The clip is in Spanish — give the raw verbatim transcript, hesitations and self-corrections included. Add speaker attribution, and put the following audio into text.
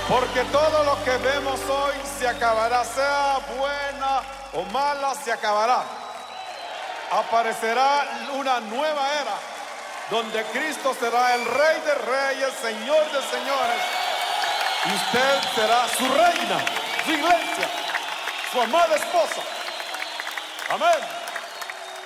Speaker 1: Porque todo lo que vemos hoy se acabará, sea buena o mala, se acabará. Aparecerá una nueva era donde Cristo será el Rey de Reyes, Señor de Señores, y usted será su reina, su iglesia, su amada esposa. Amén.